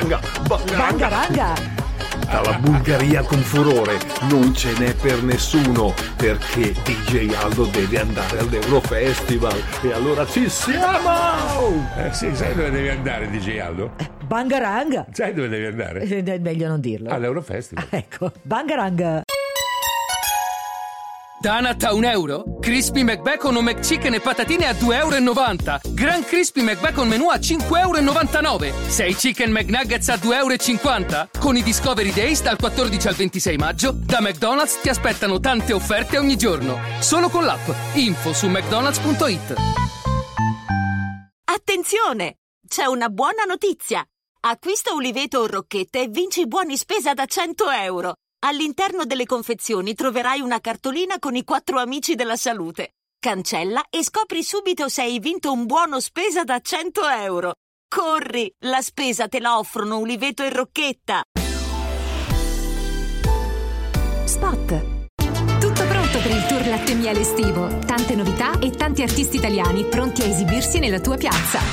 Bangaranga, Bangaranga. Dalla Bulgaria con furore non ce n'è per nessuno, perché DJ Aldo deve andare all'Eurofestival e allora ci siamo! Sì, sai dove devi andare, DJ Aldo? Bangaranga. Sai dove devi andare? Meglio non dirlo. All'Eurofestival. Ecco, Bangaranga. Donut a €1? Crispy McBacon o McChicken e patatine a €2,90. Gran Crispy McBacon menù a €5,99. 6 Chicken McNuggets a €2,50. Con i Discovery Days dal 14 al 26 maggio, da McDonald's ti aspettano tante offerte ogni giorno. Solo con l'app. Info su mcdonalds.it. Attenzione! C'è una buona notizia! Acquista Uliveto o Rocchette e vinci buoni spesa da €100. All'interno delle confezioni troverai una cartolina con i 4 amici della salute. Cancella e scopri subito se hai vinto un buono spesa da €100. Corri! La spesa te la offrono Uliveto e Rocchetta. Spot. Tutto pronto per il tour Latte e Miele estivo. Tante novità e tanti artisti italiani pronti a esibirsi nella tua piazza.